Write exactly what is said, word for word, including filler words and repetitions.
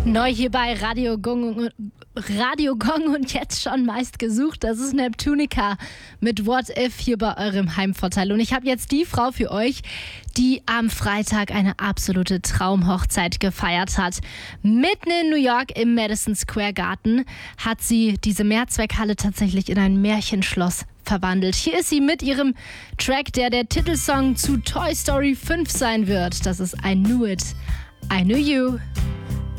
Neu hier bei Radio Gong, Radio Gong und jetzt schon meist gesucht. Das ist Neptunica mit What If hier bei eurem Heimvorteil. Und ich habe jetzt die Frau für euch, die am Freitag eine absolute Traumhochzeit gefeiert hat. Mitten in New York im Madison Square Garden hat sie diese Mehrzweckhalle tatsächlich in ein Märchenschloss verwandelt. Hier ist sie mit ihrem Track, der der Titelsong zu Toy Story fünf sein wird. Das ist I Knew It, I Knew You.